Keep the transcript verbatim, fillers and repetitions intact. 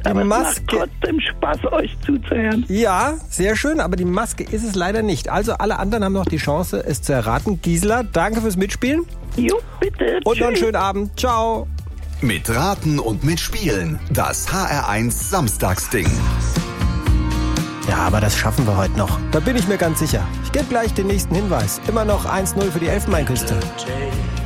Die aber Maske. es macht trotzdem Spaß, euch zuzuhören. Ja, sehr schön, aber die Maske ist es leider nicht. Also alle anderen haben noch die Chance, es zu erraten. Gisela, danke fürs Mitspielen. Jo, bitte. Und Tschüss. noch einen schönen Abend. Ciao. Mit Raten und Mitspielen. Das H R eins Samstagsding. Ja, aber das schaffen wir heute noch. Da bin ich mir ganz sicher. Ich gebe gleich den nächsten Hinweis. Immer noch eins null für die Elfenbeinküste.